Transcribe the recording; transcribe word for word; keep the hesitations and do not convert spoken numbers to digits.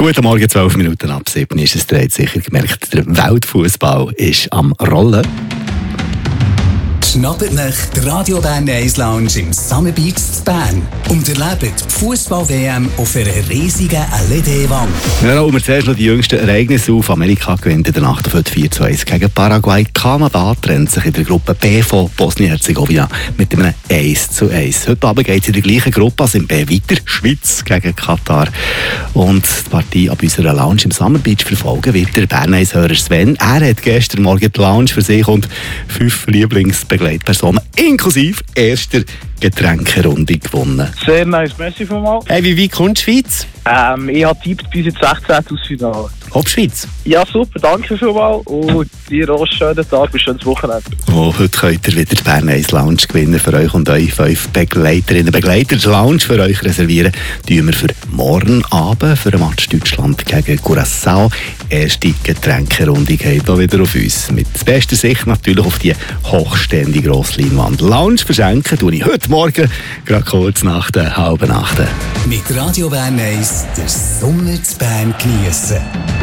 Guten Morgen, zwölf Minuten ab sieben ist es. Ihr habt sicher gemerkt, der Weltfußball ist am Rollen. Schnappt nach der Radio Bern eins Lounge im Summer Beach zu Bern und erlebt die Fußball-W M auf einer riesigen L E D-Wand. Ja, rollen wir zuerst noch die jüngsten Ereignisse auf. Amerika gewinnt in der Nacht auf vier zu eins gegen Paraguay. Kanada trennt sich in der Gruppe B von Bosnien-Herzegowina mit einem eins zu eins. Heute Abend geht es in der gleichen Gruppe als im B weiter. Schweiz gegen Katar. Und die Partie ab unserer Lounge im Summer Beach verfolgen wird der Bern eins-Hörer Sven. Er hat gestern Morgen die Lounge für sich und fünf Lieblingsbegleitungen Personen inklusive erster Getränkerunde gewonnen. Sehr nice, merci vielmals. Hey, wie weit kommt die Schweiz? Ähm, ich habe tippt bis ins sechzehnten aus Finale. Ob Schweiz? Ja, super, danke vielmals und dir auch einen schönen Tag und schönes Wochenende. Oh, heute könnt ihr wieder die Bern eins Lounge gewinnen für euch und eure fünf Begleiterinnen und Begleiter. Die Lounge für euch reservieren tun wir für morgen Abend für den Match Deutschland gegen Curaçao. Erste Getränkerunde geht hier wieder auf uns. Mit bester Sicht natürlich auf die hochstehende Grossleinwand. Lounge verschenken tue ich heute Morgen, gerade kurz nach der halben Nacht. Mit Radio Bern eins den Sommer zu Bern geniessen.